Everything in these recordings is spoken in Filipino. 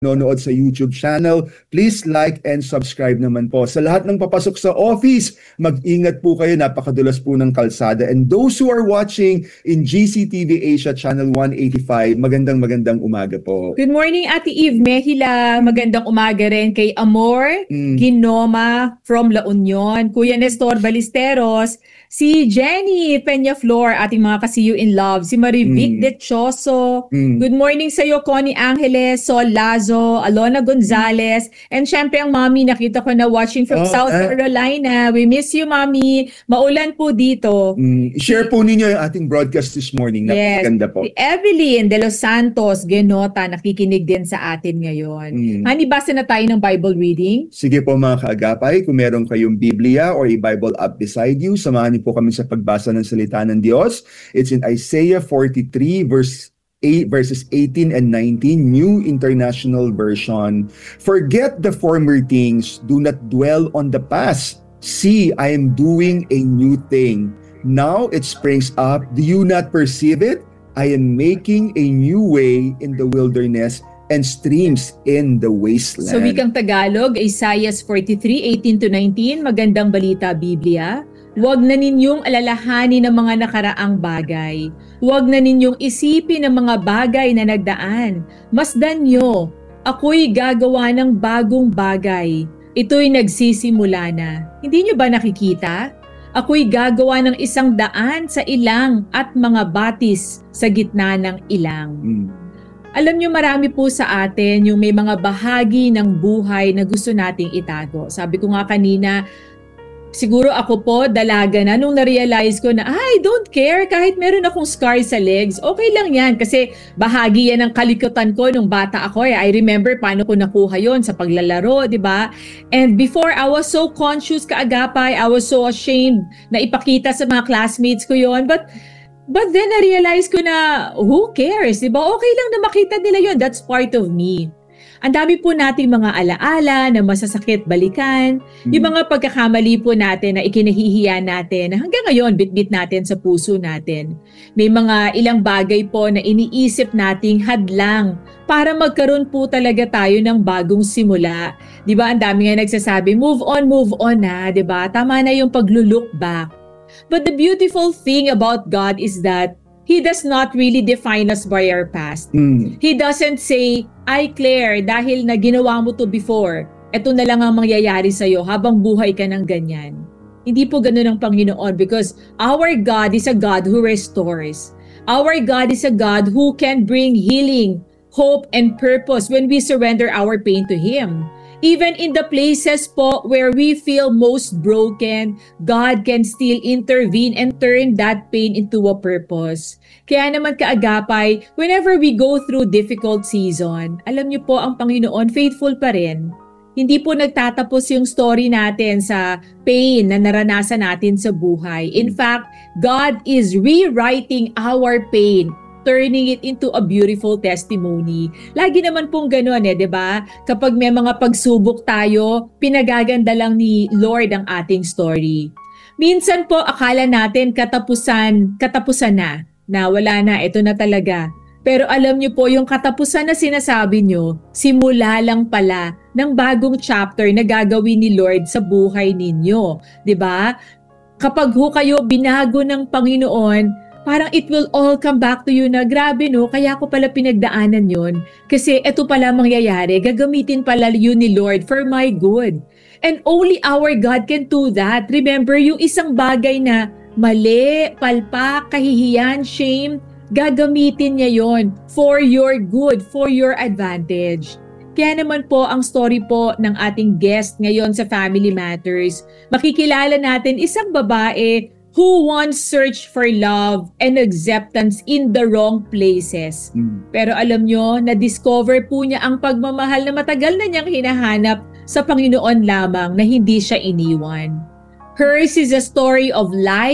nanonood sa YouTube channel, please like and subscribe naman po. Sa lahat ng papasok sa office, mag-ingat po kayo, napakadulas po ng kalsada. And those who are watching in GCTV Asia Channel 185, magandang umaga po. Good morning, Ate Eve Mejila. Magandang umaga rin kay Amor Ginoma from La Union, Kuya Nestor Balisteros, si Jenny Peñaflor, ating mga ka-see you in love, si Marivic Dechoso. Good morning sa iyo, Connie Angeles, Sol Lazo, Alona Gonzalez, and syempre ang mommy, nakita ko na watching from South Carolina. We miss you, mommy. Maulan po dito. Share po ninyo yung ating broadcast this morning. Yes. Napakaganda po. Si Evelyn de Los Santos, Genota, nakikinig din sa atin ngayon. Hani, basa na tayo ng Bible reading? Sige po mga kaagapay, kung meron kayong Biblia or a Bible app beside you, samahan niyo po kami sa pagbasa ng salita ng Diyos. It's in Isaiah 43 verses 18 and 19, New International Version. Forget the former things, do not dwell on the past. See, I am doing a new thing. Now it springs up, do you not perceive it? I am making a new way in the wilderness and streams in the wasteland. So wikang Tagalog, Isaiah 43, 18 to 19, Magandang Balita Biblia. Huwag na ninyong alalahanin ang mga nakaraang bagay. Huwag na ninyong isipin ang mga bagay na nagdaan. Masdan nyo, ako'y gagawa ng bagong bagay. Ito'y nagsisimula na. Hindi nyo ba nakikita? Ako'y gagawa ng isang daan sa ilang at mga batis sa gitna ng ilang. Alam nyo, marami po sa atin yung may mga bahagi ng buhay na gusto nating itago. Sabi ko nga kanina, siguro ako po, dalaga na, nung na-realize ko na, I don't care, kahit meron akong scar sa legs, okay lang yan. Kasi bahagi yan ng kalikutan ko nung bata ako. I remember paano ko nakuha yon sa paglalaro, di ba? And before, I was so conscious, kaagapay, I was so ashamed na ipakita sa mga classmates ko yon. But then, na-realize ko na, who cares, di ba? Okay lang na makita nila yon. That's part of me. Ang dami po nating mga alaala na masasakit balikan, yung mga pagkakamali po natin na ikinahihiya natin na hanggang ngayon bitbit natin sa puso natin. May mga ilang bagay po na iniisip nating hadlang para magkaroon po talaga tayo ng bagong simula. 'Di ba? Ang dami nga nagsasabi, move on na, 'di ba? Tama na yung paglo-look back. But the beautiful thing about God is that He does not really define us by our past. He doesn't say, ay Claire, dahil na ginawa mo to before, eto na lang ang mangyayari sa'yo habang buhay ka ng ganyan. Hindi po ganun ang Panginoon because our God is a God who restores. Our God is a God who can bring healing, hope, and purpose when we surrender our pain to Him. Even in the places po where we feel most broken, God can still intervene and turn that pain into a purpose. Kaya naman kaagapay, whenever we go through difficult season, alam niyo po ang Panginoon faithful pa rin. Hindi po nagtatapos yung story natin sa pain na naranasan natin sa buhay. In fact, God is rewriting our pain, turning it into a beautiful testimony. Lagi naman pong gano'n 'di ba? Kapag may mga pagsubok tayo, pinagaganda lang ni Lord ang ating story. Minsan po akala natin katapusan na wala na, ito na talaga. Pero alam niyo po, yung katapusan na sinasabi niyo, simula lang pala ng bagong chapter na gagawin ni Lord sa buhay ninyo, 'di ba? Kapag kayo binago ng Panginoon, parang it will all come back to you na grabe no, kaya ko pala pinagdaanan yon kasi eto pala mangyayari, gagamitin pala yun ni Lord for my good. And only our God can do that. Remember, yung isang bagay na mali, palpak, kahihiyan, shame, gagamitin niya yon for your good, for your advantage. Kaya naman po ang story po ng ating guest ngayon sa Family Matters, makikilala natin isang babae who once searched for love and acceptance in the wrong places. Pero alam nyo, na-discover po niya ang pagmamahal na matagal na niyang hinahanap sa Panginoon lamang na hindi siya iniwan. Hers is a story of life,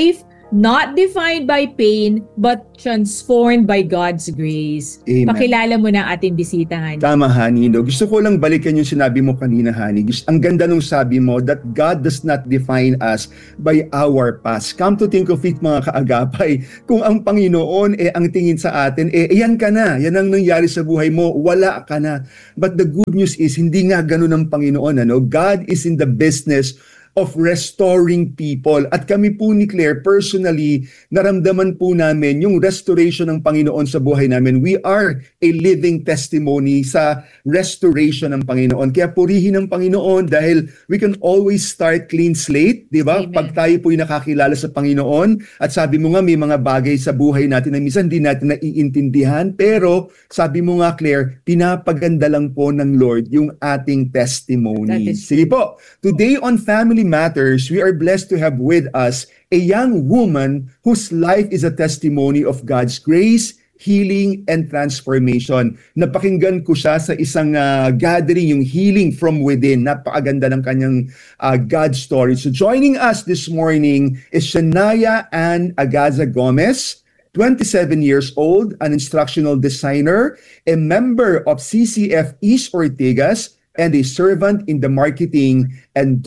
not defined by pain, but transformed by God's grace. Amen. Pakilala mo na ang ating bisita, Hani. Tama, Hani. No? Gusto ko lang balikan yung sinabi mo kanina, Hani. Ang ganda nung sabi mo that God does not define us by our past. Come to think of it, mga kaagapay, kung ang Panginoon ang tingin sa atin, yan ka na. Yan ang nangyari sa buhay mo. Wala ka na. But the good news is, hindi nga ganun ang Panginoon. Ano? God is in the business of restoring people. At kami po ni Claire, personally, naramdaman po namin yung restoration ng Panginoon sa buhay namin. We are a living testimony sa restoration ng Panginoon. Kaya purihin ng Panginoon dahil we can always start clean slate, di ba? Amen. Pag tayo po'y nakakilala sa Panginoon, at sabi mo nga, may mga bagay sa buhay natin na minsan hindi natin naiintindihan, pero sabi mo nga, Claire, pinapaganda lang po ng Lord yung ating testimony. Sige po, today on Family Matters, we are blessed to have with us a young woman whose life is a testimony of God's grace, healing, and transformation. Napakinggan ko siya sa isang gathering, yung Healing from Within. Napakaganda ng kanyang God story. So joining us this morning is Shania Ann Agaza Gomez, 27 years old, an instructional designer, a member of CCF East Ortigas, and a servant in the marketing and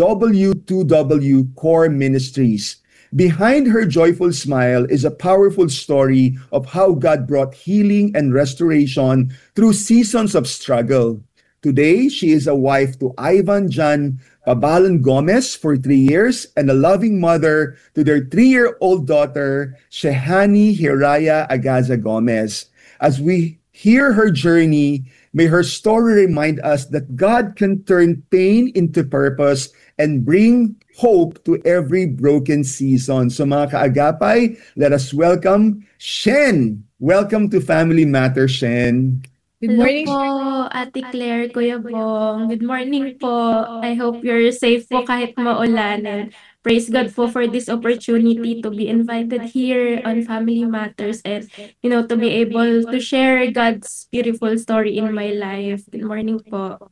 W2W core ministries. Behind her joyful smile is a powerful story of how God brought healing and restoration through seasons of struggle. Today, she is a wife to Ivan John Pabalan Gomez for 3 years and a loving mother to their 3-year-old daughter, Shehani Hiraya Agaza Gomez. As we hear her journey, may her story remind us that God can turn pain into purpose and bring hope to every broken season. So mga kaagapay, let us welcome Shen. Welcome to Family Matters, Shen. Good morning, Hello po, Ate Claire, Kuya Bong. Good morning po. I hope you're safe po kahit maulan. And praise God po for this opportunity to be invited here on Family Matters and, to be able to share God's beautiful story in my life. Good morning po.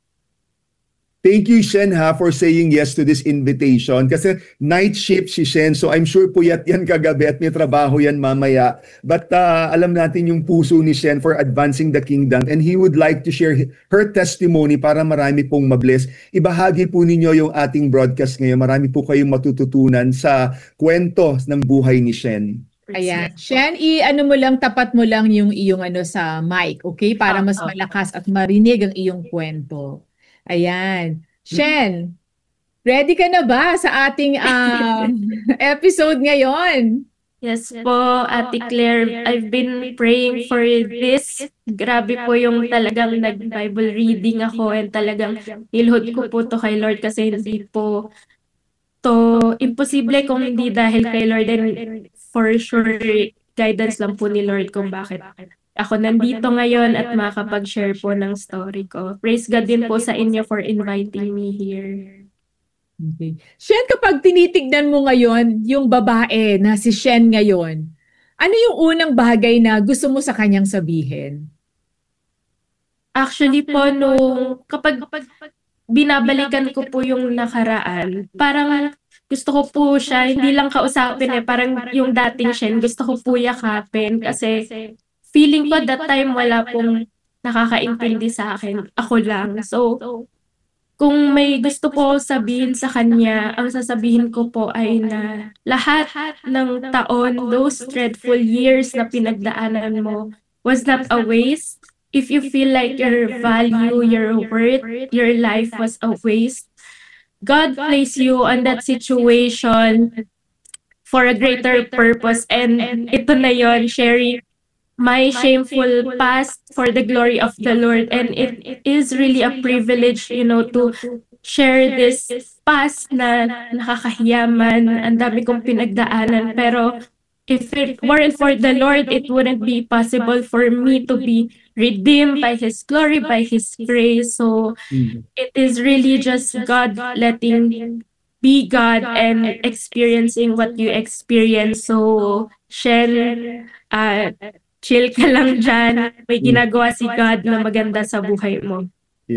Thank you, Shen, for saying yes to this invitation. Kasi night shift si Shen, so I'm sure puyat yan kagabi at may trabaho yan mamaya. But alam natin yung puso ni Shen for advancing the kingdom and he would like to share her testimony para marami pong mabless. Ibahagi po ninyo yung ating broadcast ngayon. Marami po kayong matututunan sa kwento ng buhay ni Shen. Ayan. Shen, tapat mo lang yung iyong sa mic, okay? Para mas malakas at marinig ang iyong kwento. Ayan. Shen, ready ka na ba sa ating episode ngayon? Yes po, Ate Claire. I've been praying for this. Grabe po yung talagang nag-Bible reading ako and talagang nilhod ko po to kay Lord kasi hindi po to imposible kung hindi dahil kay Lord and for sure guidance lang po ni Lord kung bakit ako nandito ngayon at makapag-share po ng story ko. Praise God din po sa inyo for inviting me here. Okay. Shen, kapag tinitignan mo ngayon yung babae na si Shen ngayon, ano yung unang bagay na gusto mo sa kanyang sabihin? Actually po, kapag binabalikan ko po yung nakaraan, parang gusto ko po siya, hindi lang kausapin parang yung dating Shen, gusto ko po yakapin kasi feeling ko that time wala pong nakakaintindi sa akin. Ako lang. So, kung may gusto po sabihin sa kanya, ang sasabihin ko po ay na lahat ng taon, those dreadful years na pinagdaanan mo was not a waste. If you feel like your value, your worth, your life was a waste, God placed you on that situation for a greater purpose. And ito na yon, sharing my shameful past for the glory of the Lord. And it is really a privilege, to share this past na nakakahiyaman, ang dami kong pinagdaanan. Pero if it weren't for the Lord, it wouldn't be possible for me to be redeemed by His glory, by His grace. So it is really just God letting be God and experiencing what you experience. So, Shen, chill ka lang dyan. May ginagawa si God na maganda sa buhay mo. Yeah.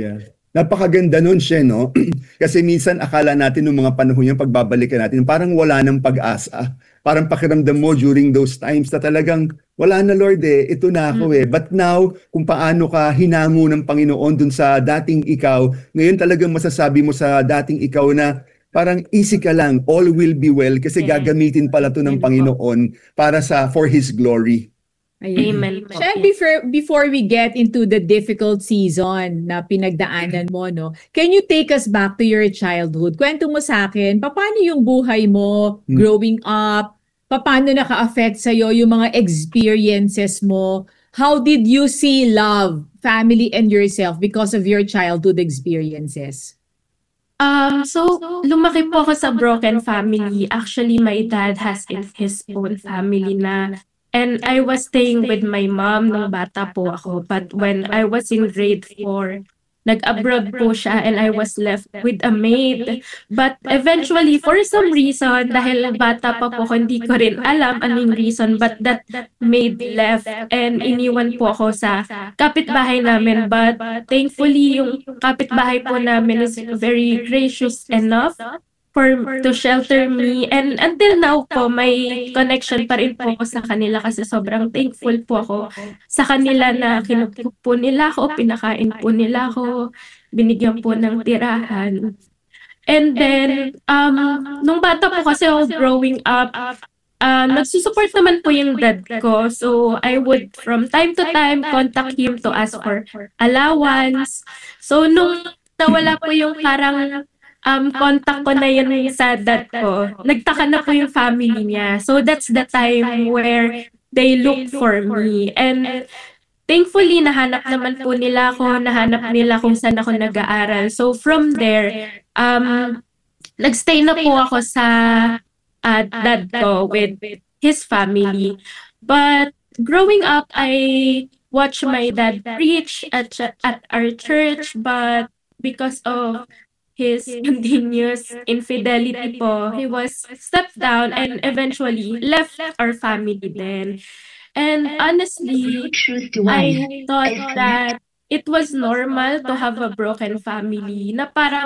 Napakaganda nun siya, no? Kasi minsan akala natin nung mga panahon yung pagbabalikan natin, parang wala ng pag-asa. Parang pakiramdam mo during those times na talagang wala na Lord ito na ako But now, kung paano ka hinango ng Panginoon dun sa dating ikaw, ngayon talagang masasabi mo sa dating ikaw na parang easy ka lang, all will be well kasi gagamitin pala to ng Panginoon para for His glory. Amen. Shen, before we get into the difficult season na pinagdaanan mo, no, can you take us back to your childhood? Kwento mo sa akin, paano yung buhay mo growing up? Paano naka-affect sa'yo yung mga experiences mo? How did you see love, family, and yourself because of your childhood experiences? So lumaki po ako sa broken family. Actually, my dad has his own family na. And I was staying with my mom nung bata po ako. But when I was in grade 4, nag-abroad po siya and I was left with a maid. But eventually, for some reason, dahil bata pa po ako, hindi ko rin alam anong reason, but that maid left and iniwan po ako sa kapitbahay namin. But thankfully, yung kapitbahay po namin is very gracious enough to shelter me, and until now po may connection pa rin po ako sa kanila kasi sobrang thankful po ako sa kanila na kinukup po nila ako, pinakain po nila ako, binigyan po ng tirahan. And then nung bata po kasi ako growing up, nagsusupport naman po yung dad ko, so I would from time to time contact him to ask for allowance. So nung nawala po yung parang contact ko na yun sa dad ko, nagtaka na po yung family niya. So that's the time where they looked for me. And thankfully, nahanap naman po nila ako, nahanap nila kung saan ako nag-aaral. So from there, nagstay na po ako sa dad ko with his family. But growing up, I watched my dad preach at our church, but because of his continuous infidelity po, he was stepped down and eventually left our family then. And honestly, I thought that it was normal to have a broken family, na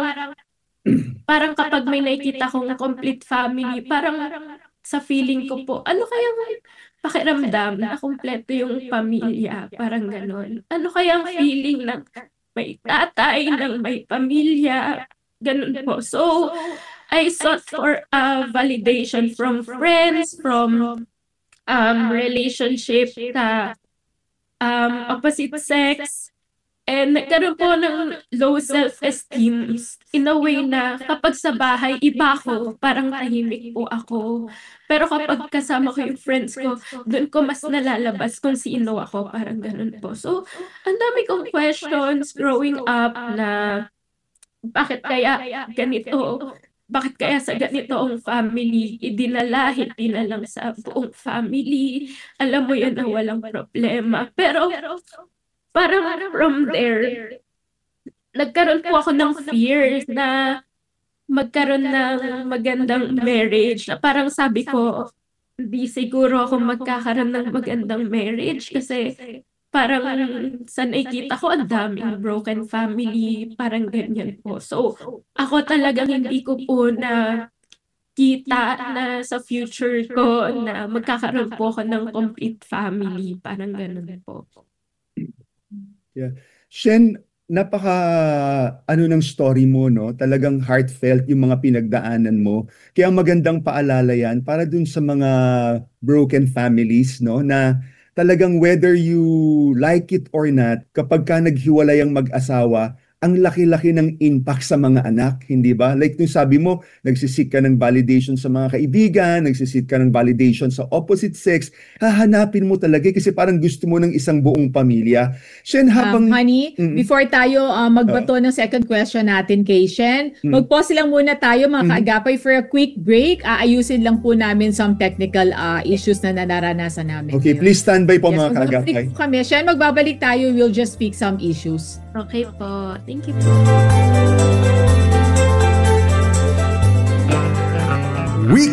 parang kapag may nakikita kong complete family, parang sa feeling ko po, ano kayang pakiramdam na kompleto yung pamilya, parang ganon. Ano kayang feeling ng may tatay, ng may pamilya, ganun po. So, I sought for validation from friends, from relationship sa opposite sex, and nagkaroon po ng low self-esteem in a way na kapag sa bahay, iba ako, parang tahimik po ako. Pero kapag kasama ko yung friends ko, doon ko mas nalalabas kung sino ako, parang ganun po. So, ang dami kong questions growing up na bakit kaya ganito? Bakit kaya sa ganitoong family idinala, hindi na lang sa buong family? Alam mo yun na walang problema. Pero parang from there, nagkaroon po ako ng fear na magkaroon ng magandang marriage. Na parang sabi ko, hindi siguro ako magkakaroon ng magandang marriage kasi parang sa nakikita ko, ang daming broken family, parang ganyan po. So, ako talagang hindi ko po na kita na sa future ko na magkakaroon po ako ng complete family, parang ganun po. Yeah. Shen, napaka ng story mo, no? Talagang heartfelt yung mga pinagdaanan mo. Kaya magandang paalala yan para dun sa mga broken families, no? Na talagang whether you like it or not, kapag ka naghiwalay ang mag-asawa, ang laki-laki ng impact sa mga anak, hindi ba? Like nung sabi mo, nagsisik ka ng validation sa mga kaibigan, nagsisik ka ng validation sa opposite sex, hahanapin mo talaga kasi parang gusto mo ng isang buong pamilya. Shen, habang... Honey, before tayo magbato ng second question natin kay Shen, mag-pause lang muna tayo mga kaagapay for a quick break. Aayusin lang po namin some technical issues na naranasan namin. Okay, please stand by po mga kaagapay. Magbabalik po kami. Shen, magbabalik tayo. We'll just fix some issues. Okay po. Thank you po.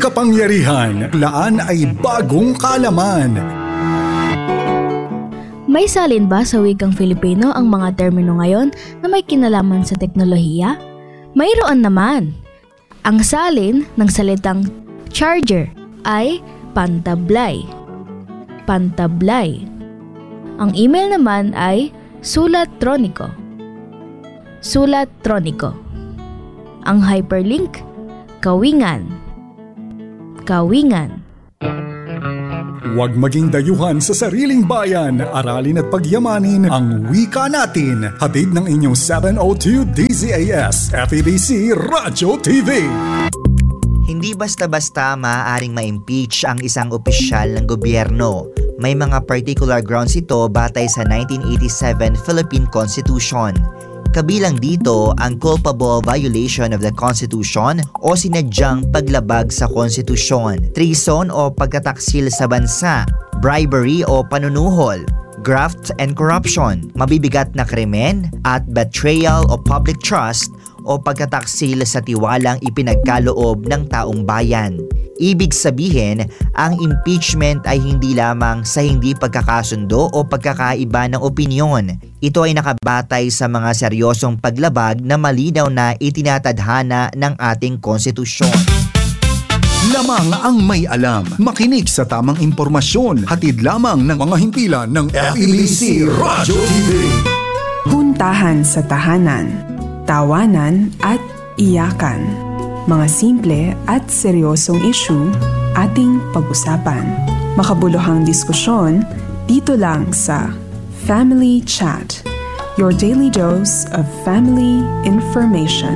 Wika Pangyarihan, laan ay bagong kalaman. May salin ba sa wikang Filipino ang mga termino ngayon na may kinalaman sa teknolohiya? Mayroon naman. Ang salin ng salitang charger ay pantablay. Pantablay. Ang email naman ay sulatroniko. Sulatroniko. Ang hyperlink, kawingan. Kawingan. Huwag maging dayuhan sa sariling bayan. Aralin at pagyamanin ang wika natin. Hatid ng inyong 702 DZAS FEBC Radyo TV. Hindi basta-basta maaaring ma-impeach ang isang opisyal ng gobyerno. May mga particular grounds ito batay sa 1987 Philippine Constitution. Kabilang dito ang culpable violation of the Constitution o sinadyang paglabag sa konstitusyon, treason o pagtataksil sa bansa, bribery o panunuhol, graft and corruption, mabibigat na krimen at betrayal of public trust o pagtataksil sa tiwalang ipinagkaloob ng taong bayan. Ibig sabihin, ang impeachment ay hindi lamang sa hindi pagkakasundo o pagkakaiba ng opinyon. Ito ay nakabatay sa mga seryosong paglabag na malinaw na itinatadhana ng ating konstitusyon. Lamang ang may alam. Makinig sa tamang impormasyon. Hatid lamang ng mga himpilan ng FEBC Radyo TV. Puntahan sa tahanan, tawanan at iyakan. Mga simple at seryosong issue ating pag-usapan. Makabuluhang diskusyon dito lang sa Family Chat, your daily dose of family information.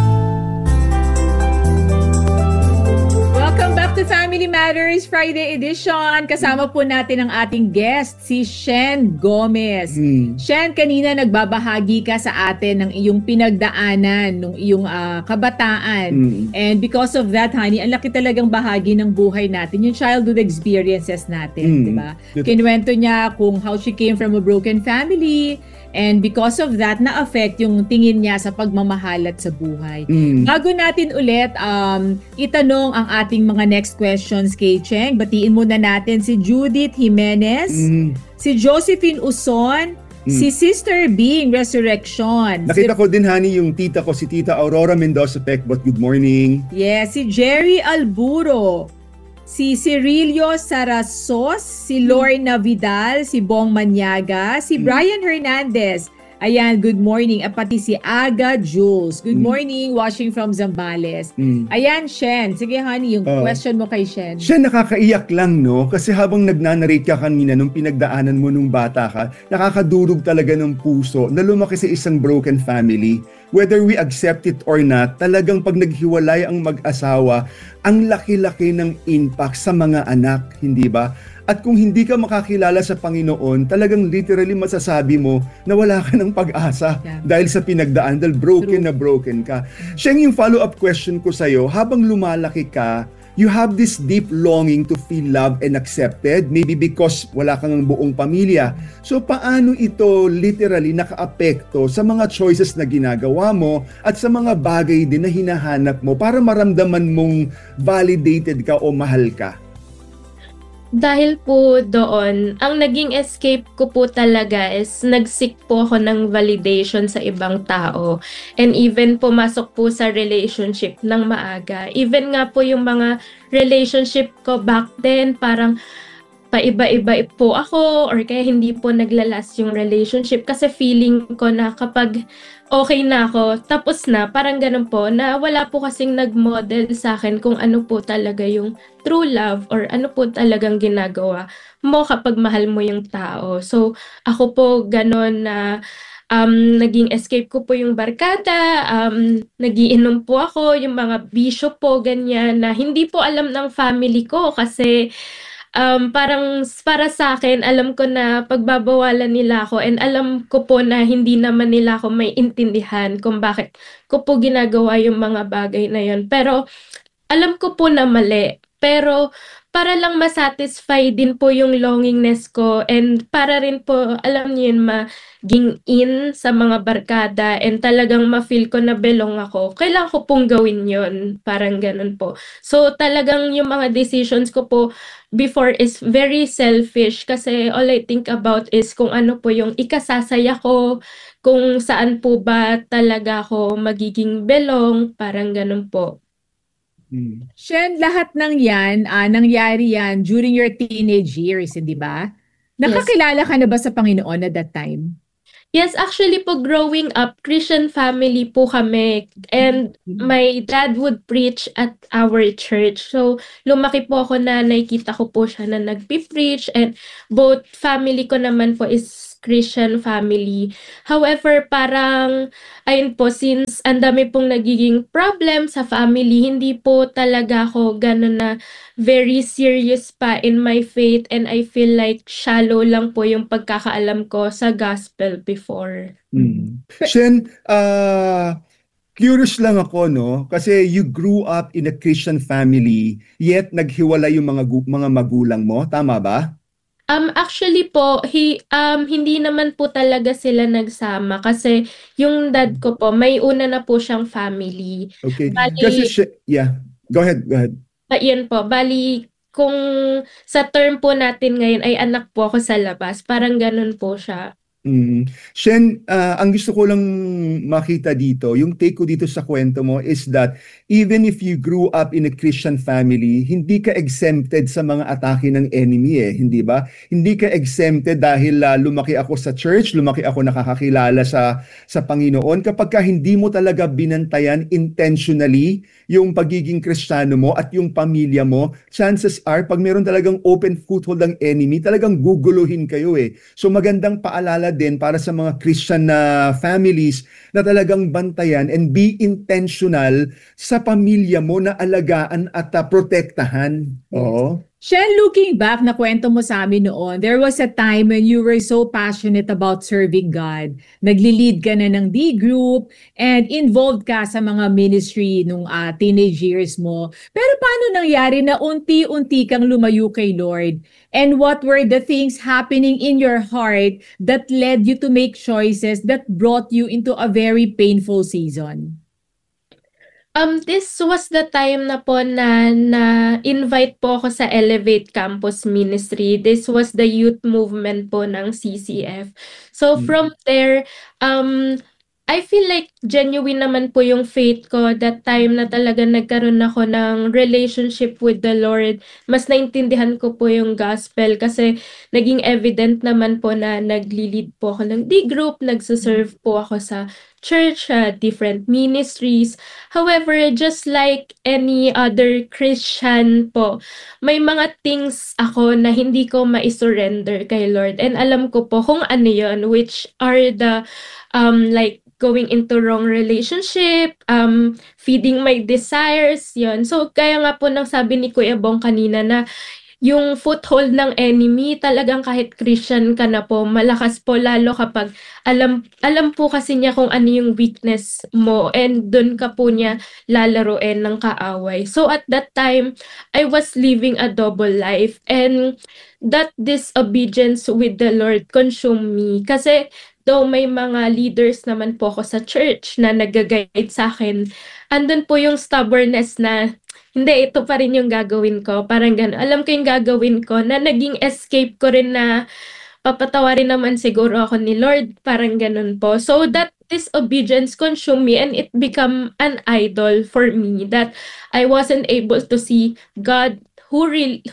Welcome back to Family Matters Friday edition. Kasama po natin ang ating guest, si Shen Gomez. Shen, kanina nagbabahagi ka sa atin ng iyong pinagdaanan, ng iyong kabataan. And because of that, honey, ang laki talagang bahagi ng buhay natin, yung childhood experiences natin, di ba? Kinuwento niya kung how she came from a broken family, and because of that, na-affect yung tingin niya sa pagmamahal at sa buhay. Bago natin ulit itanong ang ating mga next questions kay Cheng, batiin muna natin si Judith Jimenez, si Josephine Uson, si Sister Bing Resurrection. Nakita ko din, honey, yung tita ko, si Tita Aurora Mendoza Pecbot. Good morning. Yes, si Jerry Alburo, si Cirilio Sarasos, si Lorna Vidal, si Bong Manyaga, si Brian Hernandez. Ayan, good morning. At pati si Aga Jules. Good morning, watching from Zambales. Ayan, Shen. Sige, honey, yung question mo kay Shen. Shen, nakakaiyak lang, no? Kasi habang nagnanarrate ka kanina nung pinagdaanan mo nung bata ka, nakakadurog talaga ng puso na lumaki sa isang broken family. Whether we accept it or not, talagang pag naghiwalay ang mag-asawa, ang laki-laki ng impact sa mga anak, hindi ba? At kung hindi ka makakilala sa Panginoon, talagang literally masasabi mo na wala ka ng pag-asa dahil sa pinagdaan, dahil broken na broken ka. Siya yung follow-up question ko sa'yo, habang lumalaki ka, you have this deep longing to feel loved and accepted, maybe because wala kang buong pamilya. So paano ito literally nakaapekto sa mga choices na ginagawa mo at sa mga bagay din na hinahanap mo para maramdaman mong validated ka o mahal ka? Dahil po doon, ang naging escape ko po talaga is nag-seek po ako ng validation sa ibang tao. And even pumasok po sa relationship ng maaga. Even nga po yung mga relationship ko back then, parang paiba-iba po ako or kaya hindi po naglalas yung relationship kasi feeling ko na kapag okay na ako, tapos na, parang ganun po, na wala po kasing nag-model sa akin kung ano po talaga yung true love or ano po talagang ginagawa mo kapag mahal mo yung tao. So, ako po ganun na naging escape ko po yung barkada, nagiinom po ako, yung mga bisyo po, ganyan, na hindi po alam ng family ko kasi parang para sa akin, alam ko na pagbabawalan nila ako and alam ko po na hindi naman nila ako may intindihan kung bakit ko po ginagawa yung mga bagay na yun. Pero alam ko po na mali. Pero para lang ma-satisfy din po yung longingness ko and para rin po, alam niyo yun, maging in sa mga barkada and talagang ma-feel ko na belong ako. Kailangan ko pong gawin yun. Parang ganun po. So talagang yung mga decisions ko po before is very selfish kasi all I think about is kung ano po yung ikasasaya ko, kung saan po ba talaga ako magiging belong, parang ganun po. Shen, lahat ng yan, nangyari yan during your teenage years, hindi ba? Nakakilala ka na ba sa Panginoon at that time? Yes, actually po growing up, Christian family po kami and my dad would preach at our church. So lumaki po ako na nakikita ko po siya na nagpi-preach and both family ko naman po is Christian family. However, parang ayun po, since ang dami pong nagiging problem sa family, hindi po talaga ako ganun na very serious pa in my faith and I feel like shallow lang po yung pagkakaalam ko sa gospel before. Shen, curious lang ako, no? Kasi you grew up in a Christian family, yet naghiwalay yung mga magulang mo, tama ba? Actually po, hindi naman po talaga sila nagsama kasi yung dad ko po, may una na po siyang family. Okay. Bali, Kasi, yeah. Go ahead. Yun po, bali kung sa term po natin ngayon ay anak po ako sa labas, parang ganun po siya. Shen, ang gusto ko lang makita dito, yung take ko dito sa kwento mo is that even if you grew up in a Christian family, hindi ka exempted sa mga atake ng enemy hindi ba? Hindi ka exempted dahil lumaki ako sa church, lumaki ako nakakakilala sa Panginoon. Kapag ka hindi mo talaga binantayan intentionally yung pagiging Kristiyano mo at yung pamilya mo, chances are, pag meron talagang open foothold ng enemy, talagang guguluhin kayo So magandang paalala din para sa mga Christian na families na talagang bantayan and be intentional sa pamilya mo na alagaan at protektahan. Oo. Shen, looking back, na kwento mo sa amin noon, there was a time when you were so passionate about serving God. Nagli-lead ka na ng D-group and involved ka sa mga ministry nung teenage years mo. Pero paano nangyari na unti-unti kang lumayo kay Lord? And what were the things happening in your heart that led you to make choices that brought you into a very painful season? This was the time na po na invite po ako sa Elevate Campus Ministry. This was the youth movement po ng CCF. So from there, I feel like genuine naman po yung faith ko that time na talaga nagkaroon ako ng relationship with the Lord. Mas naintindihan ko po yung gospel kasi naging evident naman po na nagli-lead po ako ng D-group, nagsaserve po ako sa church, different ministries. However, just like any other Christian po, may mga things ako na hindi ko ma-surrender kay Lord. And alam ko po kung ano yun, which are the like going into wrong relationship, feeding my desires, yun. So, kaya nga po nang sabi ni Kuya Bong kanina na yung foothold ng enemy, talagang kahit Christian ka na po, malakas po lalo kapag alam po kasi niya kung ano yung weakness mo and dun ka po niya lalaruin ng kaaway. So at that time, I was living a double life and that disobedience with the Lord consumed me. Kasi though may mga leaders naman po ako sa church na nag-guide sa akin, andun po yung stubbornness na hindi, ito pa rin yung gagawin ko. Parang gano'n. Alam ko yung gagawin ko na naging escape ko rin na papatawarin naman siguro ako ni Lord. Parang gano'n po. So that disobedience consumed me and it become an idol for me that I wasn't able to see God, who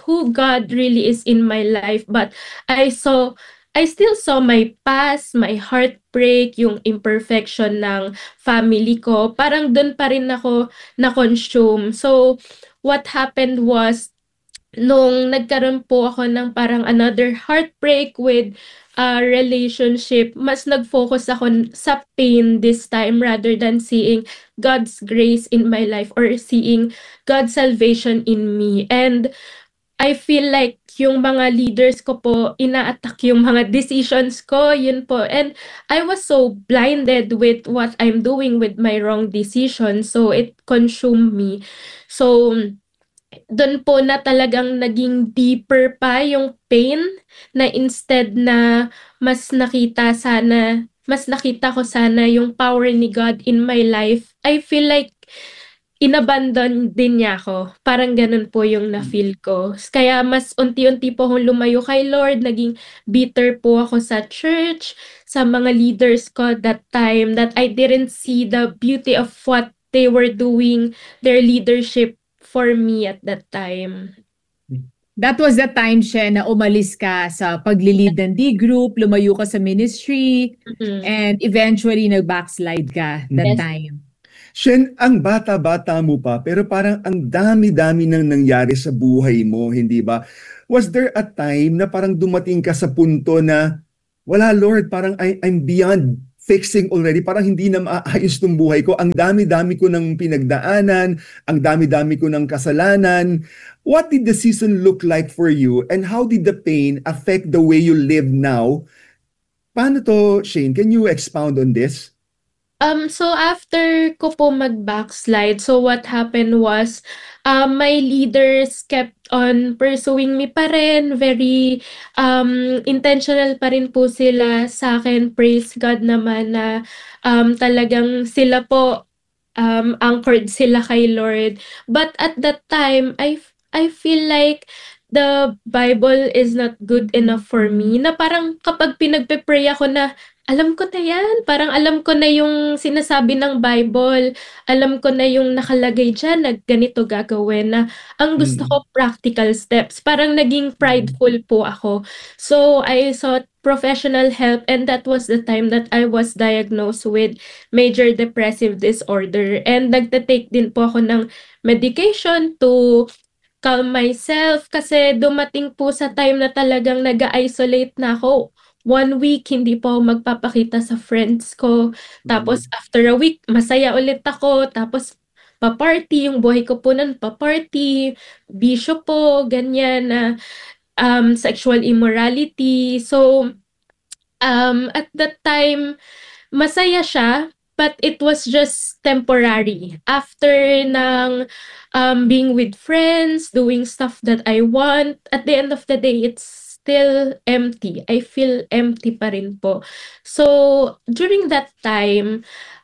God really is in my life. But I still saw my past, my heartbreak, yung imperfection ng family ko. Parang dun pa rin ako na-consume. So, what happened was, nung nagkaroon po ako ng parang another heartbreak with a relationship, mas nag-focus ako sa pain this time rather than seeing God's grace in my life or seeing God's salvation in me. And I feel like yung mga leaders ko po, ina-attack yung mga decisions ko, yun po. And I was so blinded with what I'm doing with my wrong decisions. So it consumed me. So doon po na talagang naging deeper pa yung pain, na instead na mas nakita ko sana yung power ni God in my life, I feel like inabandon din niya ako. Parang ganun po yung na-feel ko. Kaya mas unti-unti po akong lumayo kay Lord, naging bitter po ako sa church, sa mga leaders ko that time, that I didn't see the beauty of what they were doing, their leadership for me at that time. That was the time, Shen, na umalis ka sa paglilid ng D-group, lumayo ka sa ministry, and eventually nag-backslide ka that Yes. time. Shen, ang bata-bata mo pa, pero parang ang dami-dami nang nangyari sa buhay mo, hindi ba? Was there a time na parang dumating ka sa punto na, wala Lord, parang I'm beyond fixing already, parang hindi na maayos tong buhay ko, ang dami-dami ko ng pinagdaanan, ang dami-dami ko ng kasalanan. What did the season look like for you, and how did the pain affect the way you live now? Paano to, Shane? Can you expound on this? So after ko po mag-backslide, so what happened was, my leaders kept on pursuing me pa rin. Very intentional pa rin po sila sa akin. Praise God naman na talagang sila po, anchored sila kay Lord. But at that time, I feel like the Bible is not good enough for me. Na parang kapag pinagpe-pray ako na, alam ko na yan. Parang alam ko na yung sinasabi ng Bible. Alam ko na yung nakalagay dyan na ganito gagawin. Na ang gusto ko, practical steps. Parang naging prideful po ako. So, I sought professional help, and that was the time that I was diagnosed with major depressive disorder. And nagtatake din po ako ng medication to calm myself, kasi dumating po sa time na talagang nag-isolate na ako. 1 week, hindi po ako magpapakita sa friends ko. Tapos after a week, masaya ulit ako. Tapos pa-party, yung buhay ko po nun, pa-party, bisyo po, ganyan na sexual immorality. So, at that time, masaya siya, but it was just temporary. After ng being with friends, doing stuff that I want, at the end of the day, it's still empty. I feel empty pa rin po. So, during that time,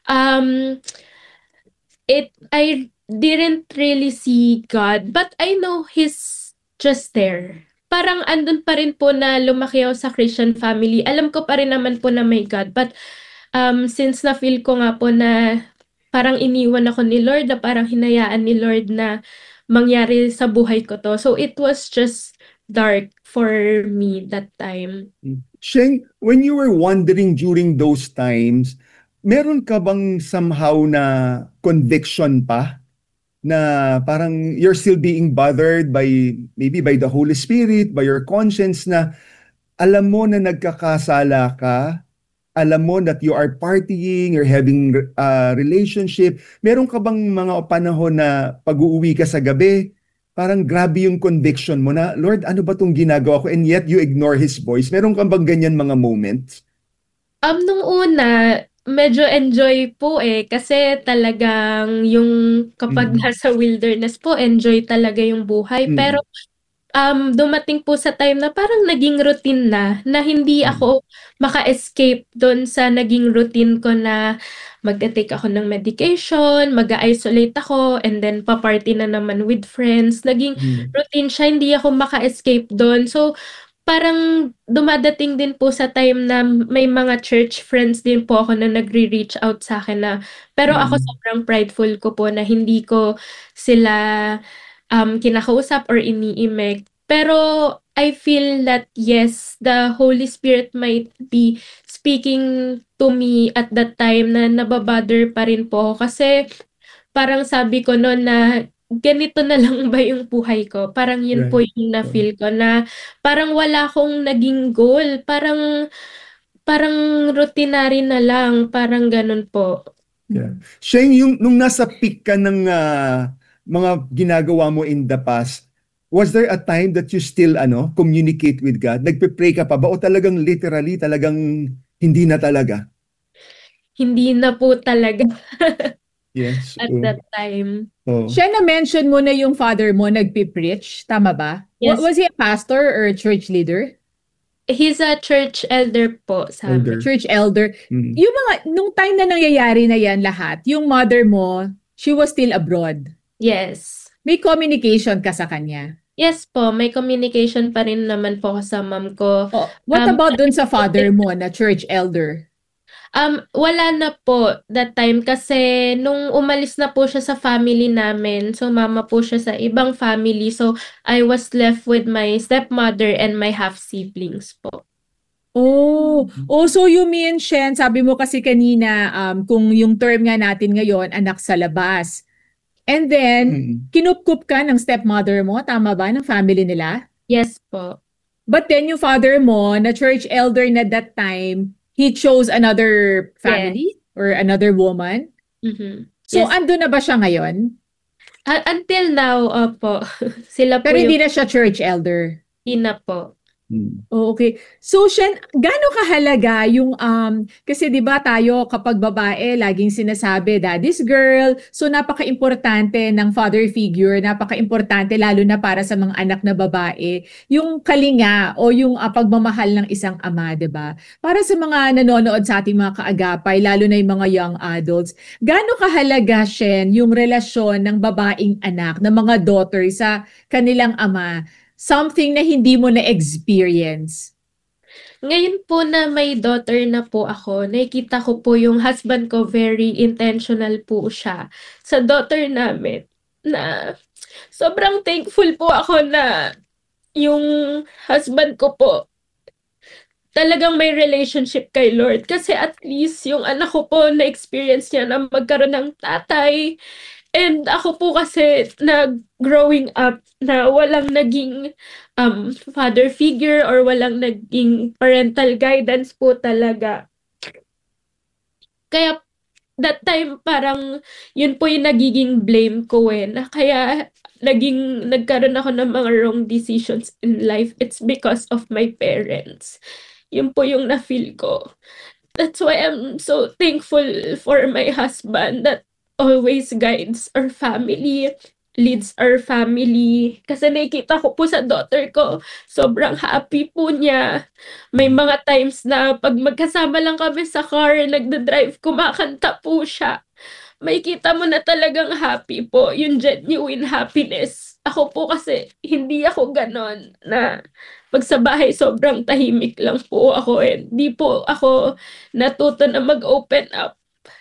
I didn't really see God, but I know He's just there. Parang andun pa rin po na lumaki ako sa Christian family. Alam ko pa rin naman po na may God, but since na-feel ko nga po na parang iniwan ako ni Lord, na parang hinayaan ni Lord na mangyari sa buhay ko to. So it was just dark for me that time. Sheng, when you were wandering during those times, meron ka bang somehow na conviction pa? Na parang you're still being bothered by, maybe by the Holy Spirit, by your conscience, na alam mo na nagkakasala ka, alam mo that you are partying, you're having a relationship. Meron ka bang mga panahon na pag-uuwi ka sa gabi, parang grabe yung conviction mo na, Lord, ano ba tong ginagawa ko? And yet you ignore His voice. Meron ka bang ganyan mga moments? Nung una, medyo enjoy po kasi talagang yung kapag nasa wilderness po, enjoy talaga yung buhay. Pero dumating po sa time na parang naging routine na hindi ako maka-escape doon sa naging routine ko na magte-take ako ng medication, mag-isolate ako, and then pa-party na naman with friends. Naging routine siya, hindi ako maka-escape doon. So, parang dumadating din po sa time na may mga church friends din po ako na nagre-reach out sa akin na, pero ako sobrang prideful ko po na hindi ko sila kinakausap or iniimik. Pero I feel that yes, the Holy Spirit might be speaking to me at that time na nababother pa rin po ako. Kasi parang sabi ko noon na ganito na lang ba yung buhay ko? Parang yun po yung na-feel ko na parang wala akong naging goal. Parang routinary na lang. Parang ganun po. Yeah. Sheng, nung nasa peak ka ng mga ginagawa mo in the past, was there a time that you still communicate with God? Nagpe-pray ka pa ba o talagang literally, talagang hindi na talaga? Hindi na po talaga. Yes. at that time. Oh. Siya na-mention mo na yung father mo nagpipreach, tama ba? Yes. Was he a pastor or a church leader? He's a church elder po sa amin. Church elder. Mm. Yung mga, nung time na nangyayari na yan lahat, yung mother mo, she was still abroad. Yes. May communication ka sa kanya. Yes po, may communication pa rin naman po ako sa mom ko. Oh, what about dun sa father mo na church elder? Wala na po that time kasi nung umalis na po siya sa family namin, sumama po siya sa ibang family. So, I was left with my stepmother and my half-siblings po. Oh, so you mean, Shen, sabi mo kasi kanina, kung yung term nga natin ngayon, anak sa labas. And then, kinupkup ka ng stepmother mo, tama ba, ng family nila? Yes po. But then yung father mo, na church elder na that time, he chose another family or another woman? Mhm. So, Yes. ando na ba siya ngayon? Until now, opo. Sila po Pero hindi yung na siya church elder. ina po. Oh, okay. So, Shen, gaano kahalaga yung, kasi di ba tayo kapag babae, laging sinasabi, daddy's girl. So, napaka-importante ng father figure, napaka-importante lalo na para sa mga anak na babae, yung kalinga o yung pagmamahal ng isang ama, di ba? Para sa mga nanonood sa ating mga kaagapay, lalo na yung mga young adults, gaano kahalaga, Shen, yung relasyon ng babaeng anak, ng mga daughter sa kanilang ama? Something na hindi mo na-experience. Ngayon po na may daughter na po ako, nakikita ko po yung husband ko very intentional po siya sa daughter namin na sobrang thankful po ako na yung husband ko po talagang may relationship kay Lord kasi at least yung anak ko po na-experience niya na magkaroon ng tatay. And ako po kasi growing up na walang naging father figure or walang naging parental guidance po talaga. Kaya that time parang yun po yung nagiging blame ko na kaya nagkaroon ako ng mga wrong decisions in life. It's because of my parents. Yun po yung na-feel ko. That's why I'm so thankful for my husband that always guides our family, leads our family. Kasi nakikita ko po sa daughter ko, sobrang happy po niya. May mga times na pag magkasama lang kami sa car, nagda-drive, kumakanta po siya. Makikita mo na talagang happy po, yung genuine happiness. Ako po kasi, hindi ako ganon na pag sa bahay sobrang tahimik lang po ako. Hindi po ako natuto na mag-open up.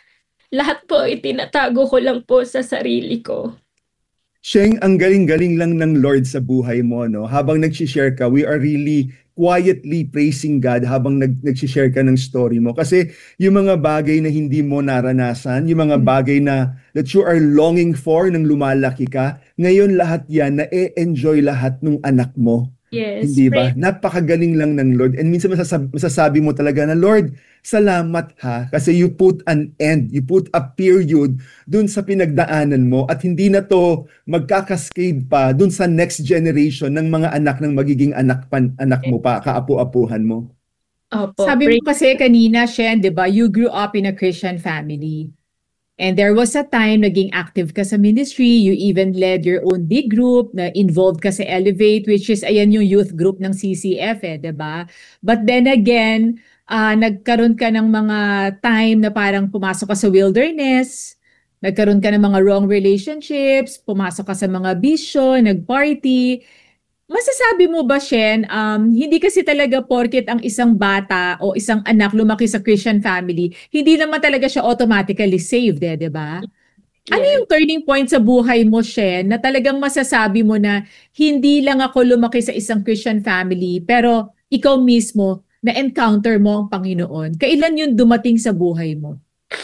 Lahat po itinatago ko lang po sa sarili ko. Sheng, ang galing-galing lang ng Lord sa buhay mo, no? Habang nag-share ka, we are really quietly praising God habang nag-share ka ng story mo. Kasi yung mga bagay na hindi mo naranasan, yung mga bagay na that you are longing for nang lumalaki ka, ngayon lahat yan, na-enjoy lahat ng anak mo. Yes. Hindi ba? Napakagaling lang ng Lord. And minsan masasabi mo talaga na, Lord, salamat ha. Kasi you put an end, you put a period dun sa pinagdaanan mo at hindi na to magkakascade pa dun sa next generation ng mga anak ng magiging anak mo pa, kaapu-apuhan mo. Opo, Sabi mo kasi kanina, Shen, di ba, you grew up in a Christian family. And there was a time naging active ka sa ministry, you even led your own big group, na involved ka sa Elevate, which is ayan yung youth group ng CCF diba? But then again, nagkaroon ka ng mga time na parang pumasok ka sa wilderness, nagkaroon ka ng mga wrong relationships, pumasok ka sa mga bisyo, nagparty. Masasabi mo ba, Shen, hindi kasi talaga porket ang isang bata o isang anak lumaki sa Christian family, hindi naman talaga siya automatically saved, di ba? Ano yung turning point sa buhay mo, Shen, na talagang masasabi mo na hindi lang ako lumaki sa isang Christian family, pero ikaw mismo na-encounter mo ang Panginoon? Kailan yun dumating sa buhay mo?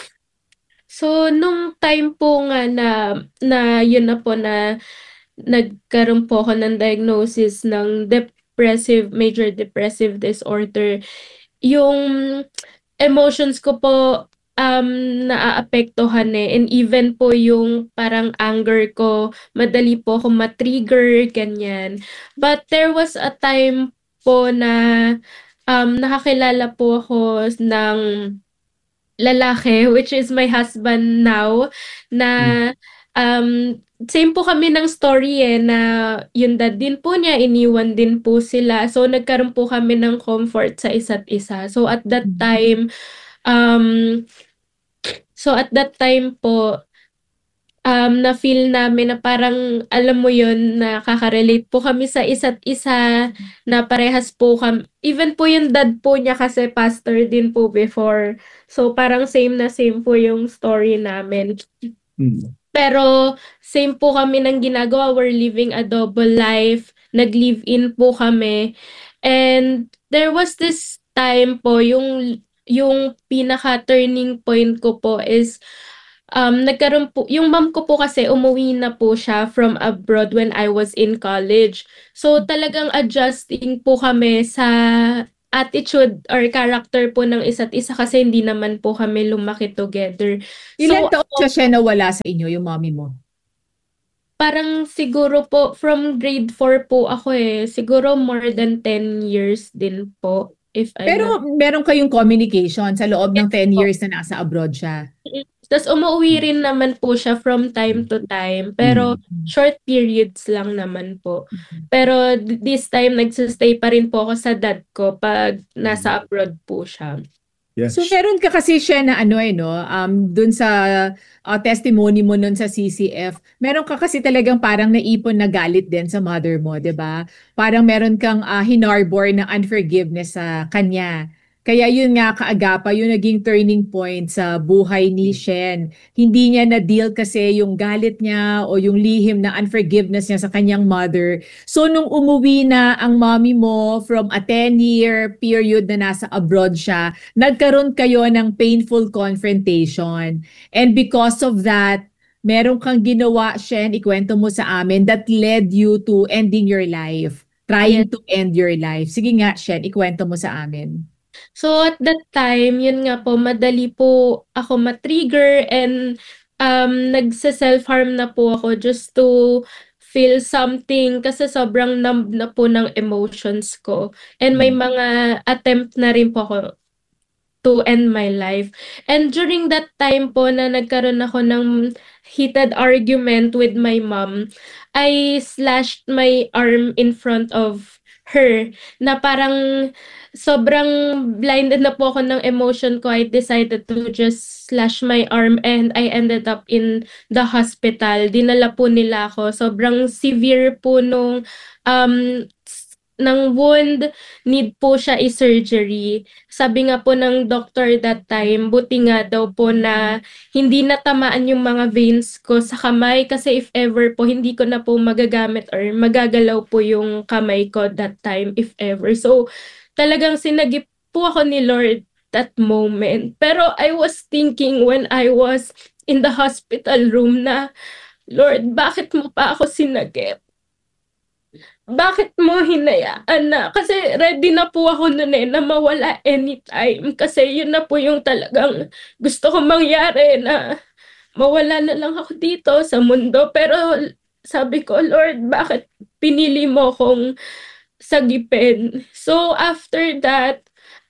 So, nung time po nga na yun na po na nagkaroon po ako ng diagnosis ng major depressive disorder, yung emotions ko po naaapektuhan and even po yung parang anger ko, madali po ako matrigger, ganyan. But there was a time po na nakakilala po ako ng lalaki, which is my husband now, na same po kami ng story na yung dad din po niya, iniwan din po sila. So, nagkaroon po kami ng comfort sa isa't isa. So, at that time, po, na-feel namin na parang, alam mo yun, nakaka-relate po kami sa isa't isa, na parehas po kami. Even po yung dad po niya kasi pastor din po before. So, parang same na same po yung story namin. Pero same po kami ng ginagawa. We're living a double life. Nag-live-in po kami. And there was this time po, yung pinaka-turning point ko po is, nagkaroon po, yung mom ko po kasi umuwi na po siya from abroad when I was in college. So talagang adjusting po kami sa attitude or character po ng isa't isa kasi hindi naman po kami lumaki together. Ilan taon siya nawala sa inyo, yung mommy mo? Parang siguro po from grade 4 po ako siguro more than 10 years din po. Pero meron kayong communication sa loob ng 10 years na nasa abroad siya? Tapos umuwi rin naman po siya from time to time. Pero short periods lang naman po. Pero this time, nagsistay pa rin po ako sa dad ko pag nasa abroad po siya. Yes. So meron ka kasi siya na dun sa testimony mo nun sa CCF, meron ka kasi talagang parang naipon na galit din sa mother mo, 'di ba? Parang meron kang hinarbor na unforgiveness sa kanya. Kaya yun nga kaagapa, yung naging turning point sa buhay ni Shen. Hindi niya na-deal kasi yung galit niya o yung lihim na unforgiveness niya sa kanyang mother. So nung umuwi na ang mommy mo from a 10-year period na nasa abroad siya, nagkaroon kayo ng painful confrontation. And because of that, meron kang ginawa, Shen, ikwento mo sa amin, that led you to ending your life. Trying to end your life. Sige nga, Shen, ikwento mo sa amin. So at that time, yun nga po, madali po ako matrigger and nagsa-self-harm na po ako just to feel something kasi sobrang numb na po ng emotions ko. And may mga attempt na rin po ako to end my life. And during that time po na nagkaroon ako ng heated argument with my mom, I slashed my arm in front of her na parang sobrang blinded na po ako ng emotion ko. I decided to just slash my arm and I ended up in the hospital. Dinala po nila ako. Sobrang severe po nung ng wound, need po siya i-surgery. Sabi nga po ng doctor that time, buti nga daw po na hindi natamaan yung mga veins ko sa kamay kasi if ever po, hindi ko na po magagamit or magagalaw po yung kamay ko that time if ever. So, talagang sinagip po ako ni Lord that moment. Pero I was thinking when I was in the hospital room na, Lord, bakit mo pa ako sinagip? Bakit mo hinayaan na? Kasi ready na po ako noon na mawala anytime. Kasi yun na po yung talagang gusto kong mangyari na mawala na lang ako dito sa mundo. Pero sabi ko, Lord, bakit pinili mo kong sagipin? So after that,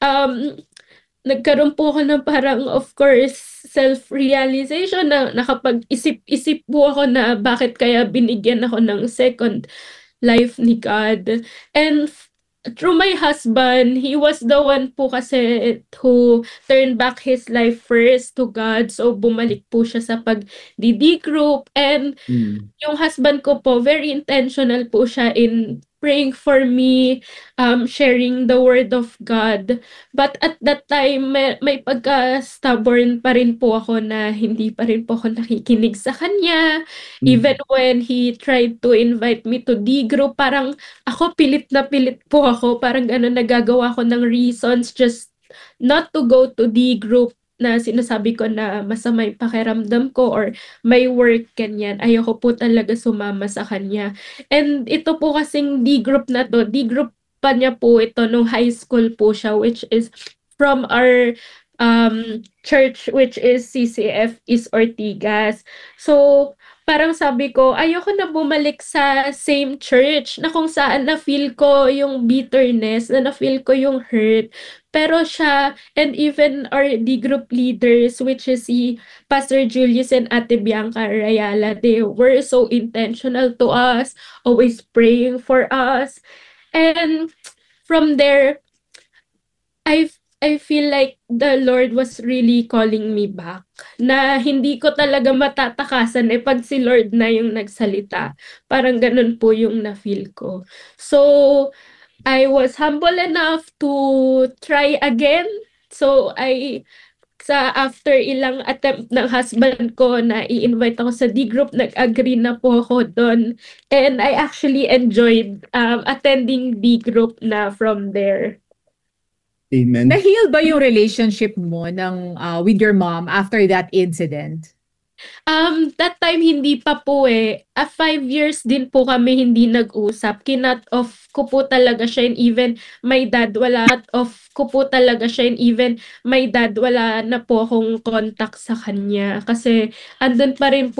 nagkaroon po ako ng parang, of course, self-realization na nakapag-isip-isip po ako na bakit kaya binigyan ako ng second life ni God. And through my husband, he was the one po kasi who turned back his life first to God. So bumalik po siya sa pag-DD group. And yung husband ko po, very intentional po siya in praying for me, sharing the word of God. But at that time, may pagka-stubborn pa rin po ako na hindi pa rin po ako nakikinig sa kanya. Even when he tried to invite me to D group, parang ako pilit na pilit po ako. Parang nagagawa ko ng reasons just not to go to D group na sinasabi ko na masama yung pakiramdam ko or may work kanyan. Ayoko po talaga sumama sa kanya. And ito po kasing D group na to, D group pa niya po ito nung high school po siya, which is from our church, which is CCF East Ortigas. So, parang sabi ko, ayoko na bumalik sa same church na kung saan na-feel ko yung bitterness, na na-feel ko yung hurt. Pero siya and even our D group leaders, which is si Pastor Julius and Ate Bianca Rayala, they were so intentional to us, always praying for us. And from there, I feel like the Lord was really calling me back. Na hindi ko talaga matatakasan pag si Lord na yung nagsalita. Parang ganun po yung na-feel ko. So, I was humble enough to try again. So, after ilang attempt ng husband ko na i-invite ako sa D group, nag-agree na po ako doon. And I actually enjoyed attending D group na from there. Amen. Na-heal ba yung relationship mo with your mom after that incident? That time hindi pa po 5 years din po kami hindi nag-usap. Kinut off ko po talaga siya, and even my dad wala na po akong contact sa kanya kasi andun pa rin po